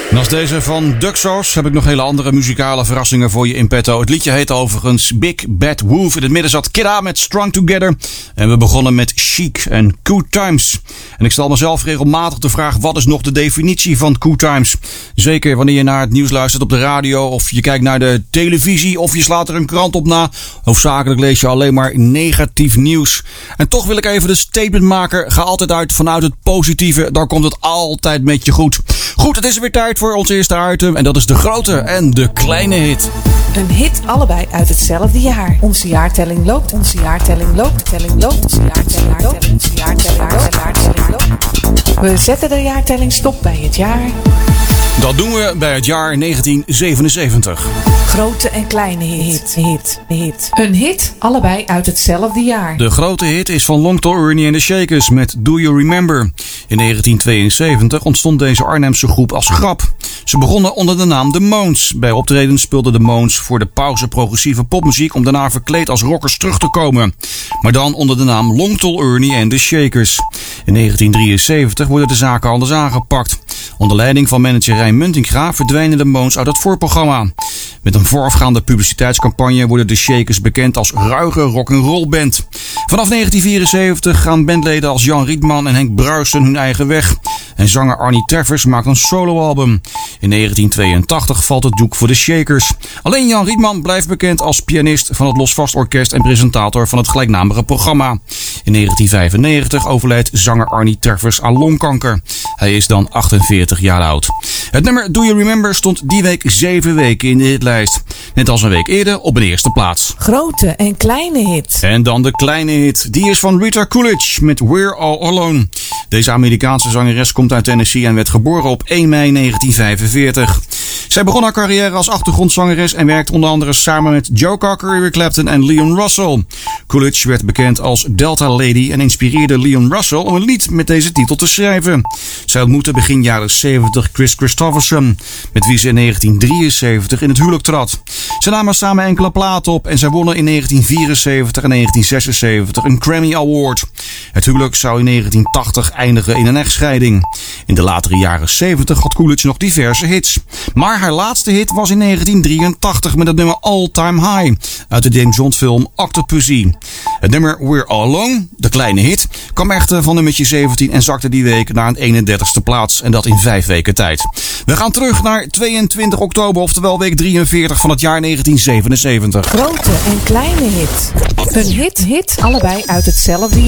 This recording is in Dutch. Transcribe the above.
Naast deze van Duxos heb ik nog hele andere muzikale verrassingen voor je in petto. Het liedje heet overigens Big Bad Wolf. In het midden zat Kidda met Strung Together. En we begonnen met Chic en Good Times. En ik stel mezelf regelmatig de vraag, wat is nog de definitie van Good Times? Zeker wanneer je naar het nieuws luistert op de radio, of je kijkt naar de televisie, of je slaat er een krant op na. Hoofdzakelijk lees je alleen maar negatief nieuws. En toch wil ik even de statement maken. Ga altijd uit vanuit het positieve. Dan komt het altijd met je goed. Goed, het is weer tijd voor ons eerste item. En dat is de grote en de kleine hit. Een hit, allebei uit hetzelfde jaar. Onze jaartelling loopt, onze jaartelling loopt, telling loopt, onze jaartelling loopt, onze jaartelling loopt. We zetten de jaartelling stop bij het jaar. Dat doen we bij het jaar 1977. Grote en kleine hit. Een hit, allebei uit hetzelfde jaar. De grote hit is van Long Tall Ernie and the Shakers met Do You Remember. In 1972 ontstond deze Arnhemse groep als grap. Ze begonnen onder de naam The Moans. Bij optredens speelden de Moans voor de pauze progressieve popmuziek om daarna verkleed als rockers terug te komen. Maar dan onder de naam Long Tall Ernie and the Shakers. In 1973 worden de zaken anders aangepakt. Onder leiding van manager Rijn Muntinga verdwijnen de Moans uit het voorprogramma. Met een voorafgaande publiciteitscampagne worden de Shakers bekend als ruige rock'n'roll band. Vanaf 1974 gaan bandleden als Jan Rietman en Henk Bruijsen hun eigen weg. En zanger Arnie Treffers maakt een soloalbum. In 1982 valt het doek voor de Shakers. Alleen Jan Rietman blijft bekend als pianist van het Losvast Orkest en presentator van het gelijknamige programma. In 1995 overlijdt zanger Arnie Treffers aan longkanker. Hij is dan 48 jaar oud. Het nummer Do You Remember stond die week 7 weken in de hitlijst. Net als een week eerder op een eerste plaats. Grote en kleine hit. En dan de kleine hit. Die is van Rita Coolidge met We're All Alone. Deze Amerikaanse zangeres komt uit Tennessee en werd geboren op 1 mei 1945. Zij begon haar carrière als achtergrondzangeres en werkte onder andere samen met Joe Cocker, Eric Clapton en Leon Russell. Coolidge werd bekend als Delta Lady en inspireerde Leon Russell om een lied met deze titel te schrijven. Zij ontmoette begin jaren 70 Chris Christopherson, met wie ze in 1973 in het huwelijk trad. Ze namen samen enkele platen op en zij wonnen in 1974 en 1976 een Grammy Award. Het huwelijk zou in 1980 eindigen in een echtscheiding. In de latere jaren 70 had Coolidge nog diverse hits. Maar haar laatste hit was in 1983 met het nummer All Time High uit de James Bond film Octopussy. Het nummer We're All Alone, de kleine hit, kwam echter van nummertje 17 en zakte die week naar een 31ste plaats. En dat in 5 weken tijd. We gaan terug naar 22 oktober, oftewel week 43 van het jaar 1977. Grote en kleine hit. Een hit, allebei uit hetzelfde jaar.